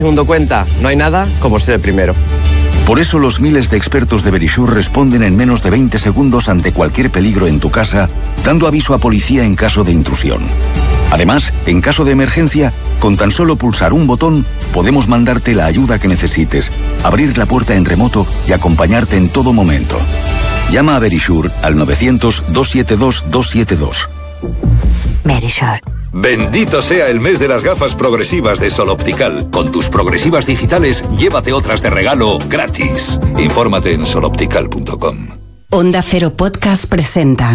Segundo cuenta, no hay nada como ser el primero. Por eso los miles de expertos de Verisure responden en menos de 20 segundos ante cualquier peligro en tu casa, dando aviso a policía en caso de intrusión. Además, en caso de emergencia, con tan solo pulsar un botón, podemos mandarte la ayuda que necesites, abrir la puerta en remoto y acompañarte en todo momento. Llama a Verisure al 900-272-272. Verisure. Bendito sea el mes de las gafas progresivas de Sol Optical. Con tus progresivas digitales, llévate otras de regalo gratis. Infórmate en soloptical.com. Onda Cero Podcast presenta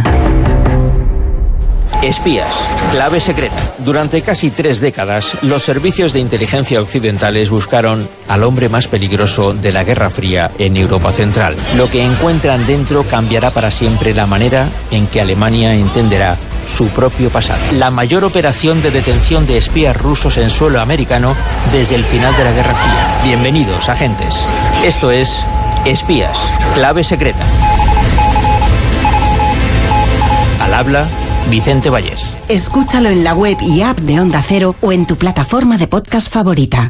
Espías, clave secreta. Durante casi 3 décadas, los servicios de inteligencia occidentales buscaron al hombre más peligroso de la Guerra Fría en Europa Central. Lo que encuentran dentro cambiará para siempre la manera en que Alemania entenderá su propio pasado. La mayor operación de detención de espías rusos en suelo americano desde el final de la Guerra Fría. Bienvenidos, agentes. Esto es Espías, clave secreta. Al habla Vicente Vallés. Escúchalo en la web y app de Onda Cero o en tu plataforma de podcast favorita.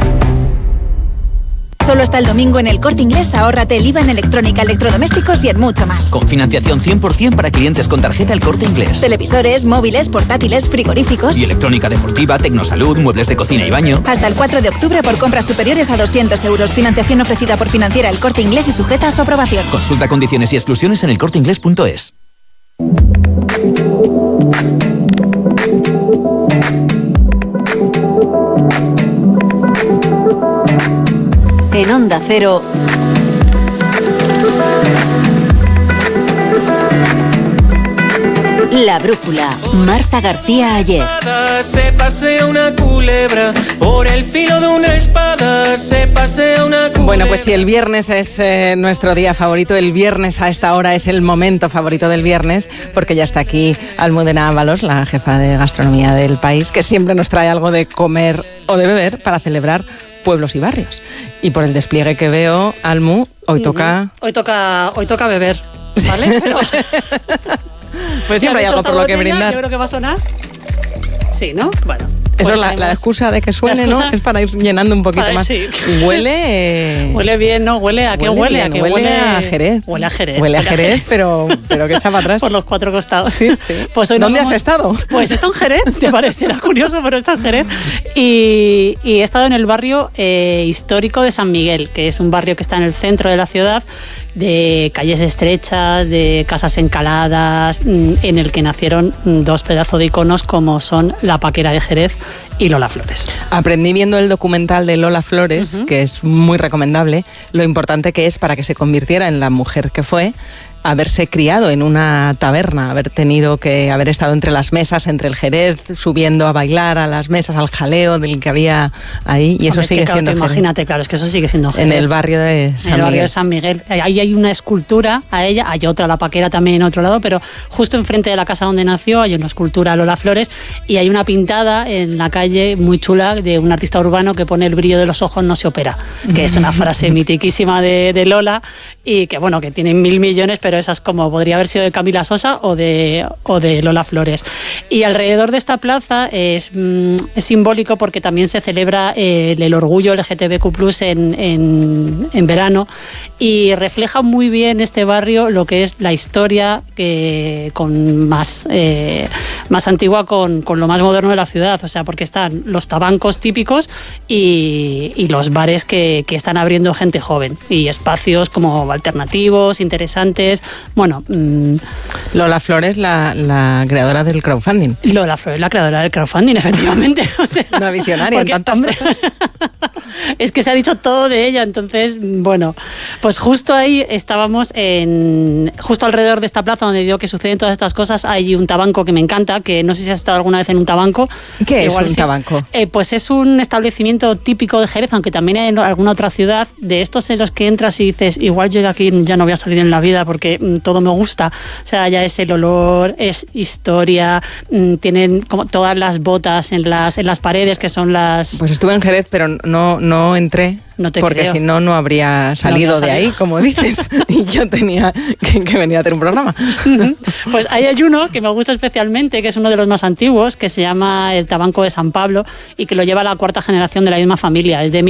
Solo hasta el domingo en El Corte Inglés ahórrate el IVA en electrónica, electrodomésticos y en mucho más. Con financiación 100% para clientes con tarjeta El Corte Inglés. Televisores, móviles, portátiles, frigoríficos. Y electrónica deportiva, tecnosalud, muebles de cocina y baño. Hasta el 4 de octubre por compras superiores a 200 euros. Financiación ofrecida por Financiera El Corte Inglés y sujeta a su aprobación. Consulta condiciones y exclusiones en elcorteinglés.es. En Onda Cero, La Brújula, Marta García Ayer. Se pasea una culebra por el filo de una espada, se pasea una culebra. Bueno, pues si el viernes es nuestro día favorito, el viernes a esta hora es el momento favorito del viernes, porque ya está aquí Almudena Ábalos, la jefa de gastronomía del país, que siempre nos trae algo de comer o de beber para celebrar pueblos y barrios. Y por el despliegue que veo, Almu, hoy toca beber, ¿vale? Pero pues siempre hay algo por lo que brindar. Yo creo que va a sonar. Sí, ¿no? Bueno. Eso es la excusa de que suene, ¿no? Es para ir llenando un poquito más. Sí. Y huele... Huele bien, ¿no? ¿Huele a qué huele? Bien, huele a Jerez. Huele a Jerez. Huele a Jerez, pero que echa para atrás. Por los 4 costados. Sí, sí. Pues hoy ¿Dónde has estado? Pues he estado en Jerez, te parecerá curioso, pero he estado en Jerez. Y he estado en el barrio histórico de San Miguel, que es un barrio que está en el centro de la ciudad, de calles estrechas, de casas encaladas, en el que nacieron 2 pedazos de iconos como son la Paquera de Jerez y Lola Flores. Aprendí viendo el documental de Lola Flores, que es muy recomendable, lo importante que es para que se convirtiera en la mujer que fue, haberse criado en una taberna, haber estado entre las mesas, entre el Jerez, subiendo a bailar a las mesas, al jaleo del que había ahí, y eso sigue siendo Jerez. Imagínate, claro, es que eso sigue siendo Jerez. En el barrio de San Miguel. En el barrio de San Miguel. Ahí hay una escultura a ella, hay otra, la Paquera, también en otro lado, pero justo enfrente de la casa donde nació hay una escultura a Lola Flores y hay una pintada en la calle muy chula de un artista urbano que pone: el brillo de los ojos no se opera, que es una frase mitiquísima de Lola, y que bueno, que tiene 1.000 millones, pero esa es como podría haber sido de Camila Sosa o de Lola Flores. Y alrededor de esta plaza es simbólico porque también se celebra el orgullo LGTBQ+ en verano, y refleja muy bien este barrio lo que es la historia con más antigua con lo más moderno de la ciudad, o sea, porque están los tabancos típicos y los bares que están abriendo gente joven, y espacios como alternativos, interesantes. Bueno, Lola Flores, la creadora del crowdfunding. Lola Flores, la creadora del crowdfunding, efectivamente. O sea, una visionaria en tantas cosas. Es que se ha dicho todo de ella, entonces, bueno, pues justo ahí estábamos, justo alrededor de esta plaza donde digo que suceden todas estas cosas, hay un tabanco que me encanta, que no sé si has estado alguna vez en un tabanco. ¿Qué es un tabanco? Pues es un establecimiento típico de Jerez, aunque también hay en alguna otra ciudad, de estos en los que entras y dices: igual yo de aquí ya no voy a salir en la vida porque todo me gusta. O sea, ya es el olor, es historia, tienen como todas las botas en las paredes, que son las... Pues estuve en Jerez, pero no entré. No te porque creo. Si no, no habría salido de ahí, como dices. Y yo tenía que venir a hacer un programa. Pues ahí hay uno que me gusta especialmente, que es uno de los más antiguos, que se llama el Tabanco de San Pablo, y que lo lleva la 4ª generación de la misma familia. Es de